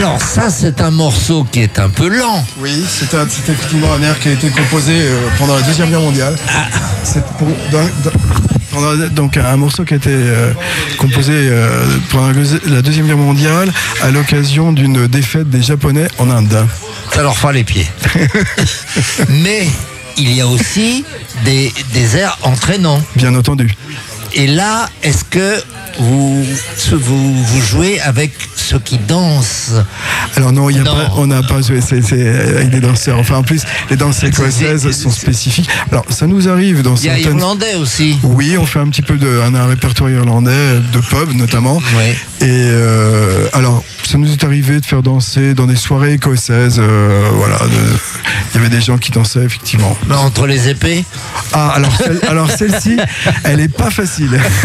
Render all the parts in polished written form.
Alors ça, c'est un morceau qui est un peu lent. Oui, c'est effectivement un air qui a été composé pendant la Deuxième Guerre mondiale. C'est donc un morceau qui a été composé pendant la Deuxième Guerre mondiale à l'occasion d'une défaite des Japonais en Inde. Ça leur fera les pieds. Mais il y a aussi des airs entraînants. Bien entendu. Et là, est-ce que vous jouez avec ceux qui dansent? Alors non, on n'a pas joué avec des danseurs. Enfin, en plus, les danses écossaises sont spécifiques. Alors, ça nous arrive dans certaines... Il y a irlandais aussi. Oui, on fait un petit peu un répertoire irlandais, de pub notamment. Oui. Et alors, ça nous est arrivé de faire danser dans des soirées écossaises. Voilà, il y avait des gens qui dansaient, effectivement. Mais entre les épées? Ah, alors celle-ci, elle est pas facile.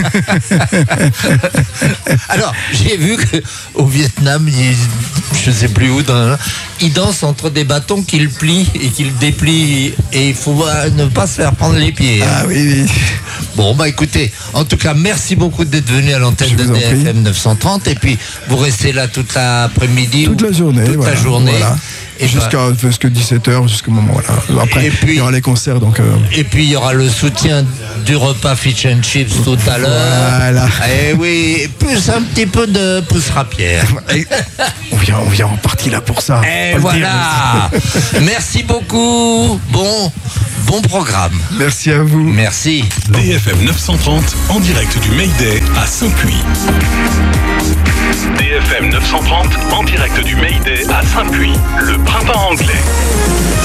Alors, j'ai vu qu'au Vietnam, je sais plus où, ils dansent entre des bâtons qu'ils plient et qu'ils déplient. Et il faut ne pas se faire prendre les pieds. Ah oui. Bon, bah écoutez, en tout cas, merci beaucoup d'être venu à l'antenne de DFM 930. Et puis, vous restez là toute l'après-midi. Toute la journée. Toute la journée. Voilà. Et jusqu'à 17h, jusqu'au moment là. Après, il y aura les concerts. Donc, Et puis, il y aura le soutien du repas Fish and Chips tout à l'heure. Voilà. Et oui, plus un petit peu de poussera-pierre. on vient en partie là pour ça. Et voilà. Merci beaucoup. Bon programme. Merci à vous. Merci. DFM 930 en direct du Mayday à Saint-Puy. DFM 930 en direct du Mayday à Saint-Puy, le printemps anglais.